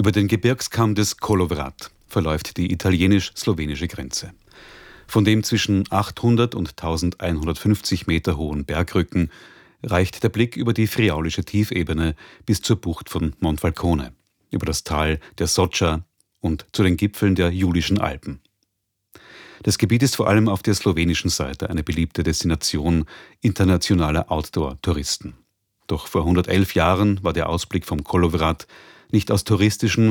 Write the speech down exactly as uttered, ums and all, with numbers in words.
Über den Gebirgskamm des Kolowrat verläuft die italienisch-slowenische Grenze. Von dem zwischen achthundert und eintausendeinhundertfünfzig Meter hohen Bergrücken reicht der Blick über die friaulische Tiefebene bis zur Bucht von Monfalcone, über das Tal der Soča und zu den Gipfeln der Julischen Alpen. Das Gebiet ist vor allem auf der slowenischen Seite eine beliebte Destination internationaler Outdoor-Touristen. Doch vor hundertelf Jahren war der Ausblick vom Kolowrat nicht aus touristischen,